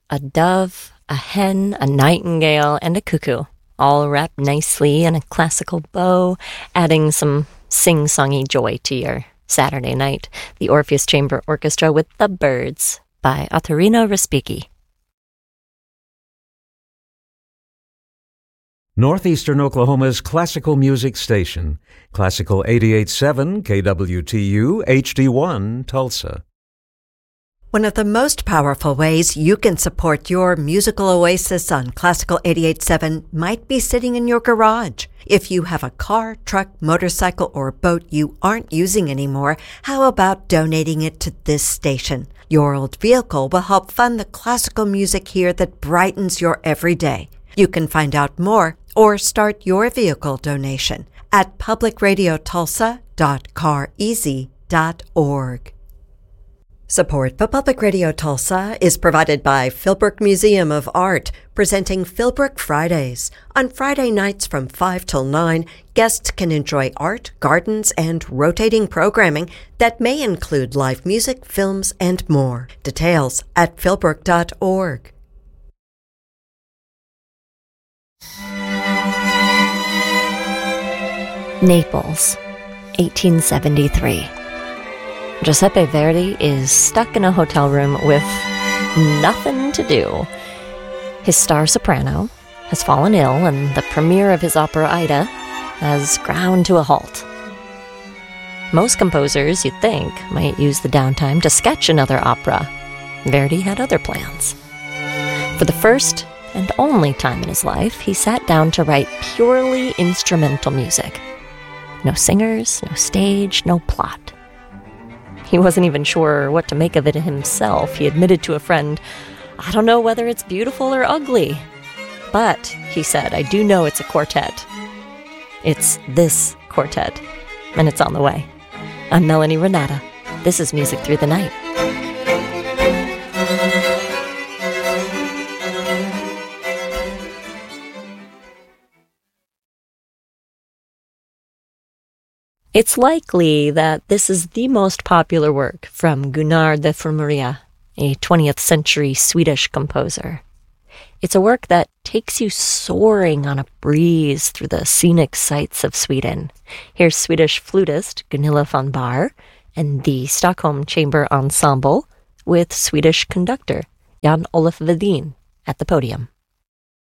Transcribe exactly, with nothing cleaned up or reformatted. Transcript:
A dove, a hen, a nightingale, and a cuckoo, all wrapped nicely in a classical bow, adding some sing-songy joy to your Saturday night. The Orpheus Chamber Orchestra with The Birds by Ottorino Respighi. Northeastern Oklahoma's classical music station, Classical eighty-eight point seven K W T U H D one, Tulsa. One of the most powerful ways you can support your musical oasis on Classical eighty-eight point seven might be sitting in your garage. If you have a car, truck, motorcycle, or boat you aren't using anymore, how about donating it to this station? Your old vehicle will help fund the classical music here that brightens your everyday. You can find out more or start your vehicle donation at public radio tulsa dot car easy dot org. Support for Public Radio Tulsa is provided by Philbrook Museum of Art, presenting Philbrook Fridays. On Friday nights from five till nine, guests can enjoy art, gardens, and rotating programming that may include live music, films, and more. Details at philbrook dot org. Naples, eighteen seventy-three. Giuseppe Verdi is stuck in a hotel room with nothing to do. His star soprano has fallen ill, and the premiere of his opera Aida has ground to a halt. Most composers, you'd think, might use the downtime to sketch another opera. Verdi had other plans. For the first and only time in his life, he sat down to write purely instrumental music. No singers, no stage, no plot. He wasn't even sure what to make of it himself. He admitted to a friend, "I don't know whether it's beautiful or ugly. But," he said, "I do know it's a quartet. It's this quartet, and it's on the way." I'm Melanie Renata. This is Music Through the Night. It's likely that this is the most popular work from Gunnar de Furmeria, a twentieth century Swedish composer. It's a work that takes you soaring on a breeze through the scenic sights of Sweden. Here's Swedish flutist Gunilla von Bahr and the Stockholm Chamber Ensemble with Swedish conductor Jan-Olof Wedin at the podium.